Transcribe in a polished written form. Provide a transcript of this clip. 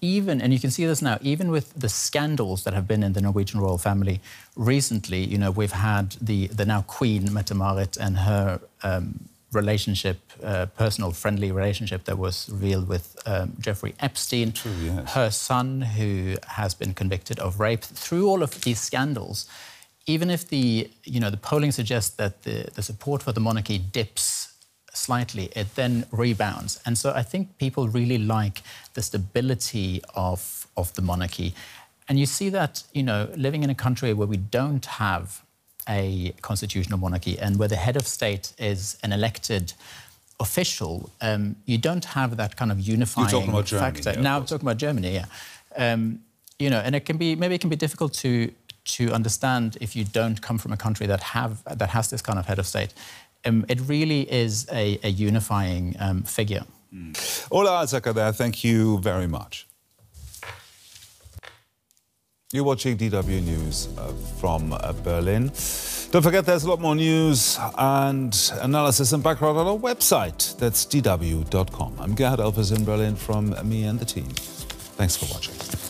even, and you can see this now, even with the scandals that have been in the Norwegian royal family recently, you know, we've had the now Queen, Mette-Marit, and her relationship, personal friendly relationship that was revealed with Jeffrey Epstein. True, yes. Her son, who has been convicted of rape. Through all of these scandals, even if the polling suggests that the support for the monarchy dips slightly, it then rebounds. And so I think people really like the stability of the monarchy. And you see that, you know, living in a country where we don't have a constitutional monarchy and where the head of state is an elected official, you don't have that kind of unifying You're talking about Germany, factor. yeah, Now I'm talking about Germany, yeah. You know, and it can be difficult to understand if you don't come from a country that has this kind of head of state. It really is a unifying figure. Ola Alzakadar, thank you very much. You're watching DW News from Berlin. Don't forget there's a lot more news and analysis and background on our website. That's dw.com. I'm Gerhard Elpers in Berlin from me and the team. Thanks for watching.